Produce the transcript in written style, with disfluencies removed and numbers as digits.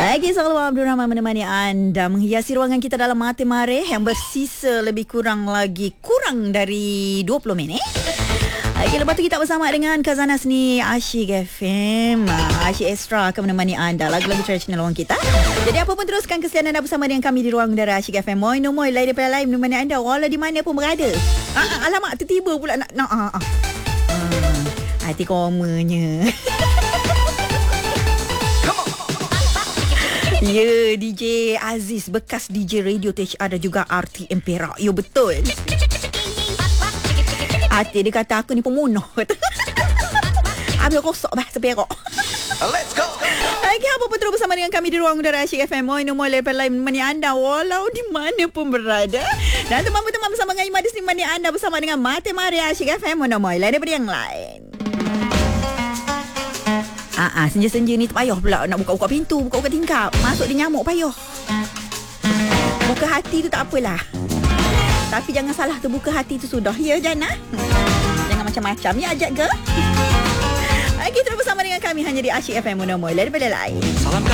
Lagi Salwa Abdul Rahman menemani anda menghiasi ruangan kita dalam Mata Mareh yang bersisa lebih kurang dari 20 minit. Lagi lepas tu kita bersama dengan Khazanah Seni Asyik FM. Asyik Extra akan menemani anda lagu-lagu tradisional orang kita. Jadi apa pun teruskan kesian anda bersama dengan kami di ruang udara Asyik FM. Moi no moi lain daripada lain menemani anda walau di mana pun berada. Alamak tiba-tiba pula nak hati komanya. Ya, DJ Aziz, bekas DJ Radio THR dan juga RTM Perak. Ya, betul. Hati dia kata aku ni pemunuh. Habis rosak seperak. Let's go. Lagi apa pun terus bersama dengan kami di ruang udara Asyik FM. Moi no moi lepas lain menemani anda walau di mana pun berada. Dan teman-teman bersama dengan Imadis menemani anda bersama dengan Mata Mareh Asyik FM. Moi no moi lain daripada yang lain. Senja-senja ni payah pula nak buka-buka pintu, buka-buka tingkap. Masuk dia nyamuk payah. Buka hati tu tak apalah. Tapi jangan salah terbuka hati tu sudah. Ya Jana? Jangan macam-macam ya ajak ke? Lagi terus bersama dengan kami hanya di Asyik FM Munamoy daripada lain. Salam